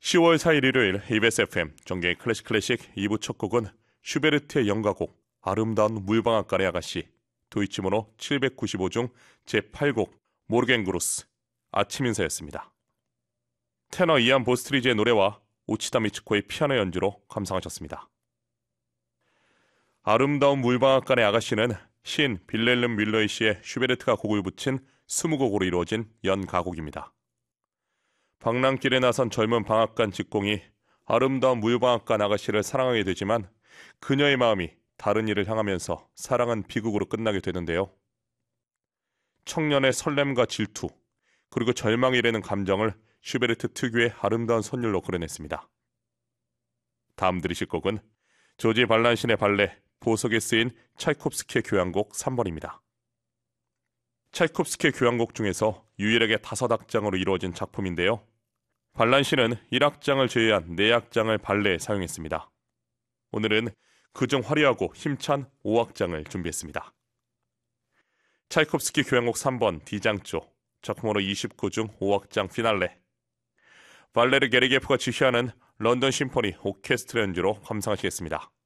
10월 4일 일요일 EBS FM 정경의 클래식 2부 첫 곡은 슈베르트의 연가곡 아름다운 물방앗간의 아가씨 도이치모노 795 중 제8곡 모르겐그루스 아침 인사였습니다. 테너 이안 보스트리지의 노래와 오치다 미츠코의 피아노 연주로 감상하셨습니다. 아름다운 물방앗간의 아가씨는 시인 빌렐름 뮬러이 씨의 슈베르트가 곡을 붙인 20곡으로 이루어진 연가곡입니다. 방랑길에 나선 젊은 방앗간 직공이 아름다운 물방앗간 아가씨를 사랑하게 되지만 그녀의 마음이 다른 일을 향하면서 사랑은 비극으로 끝나게 되는데요. 청년의 설렘과 질투, 그리고 절망이 이르는 감정을 슈베르트 특유의 아름다운 선율로 그려냈습니다. 다음 들으실 곡은 조지 발란신의 발레 보석에 쓰인 차이콥스키의 교향곡 3번입니다. 차이콥스키의 교향곡 중에서 유일하게 5악장으로 이루어진 작품인데요. 발란신은 1악장을 제외한 4악장을 발레에 사용했습니다. 오늘은 그중 화려하고 힘찬 5악장을 준비했습니다. 차이콥스키 교향곡 3번 D장조, 작품으로 29 중 5악장 피날레. 발레르 게르기예프가 지휘하는 런던 심포니 오케스트라 연주로 감상하시겠습니다.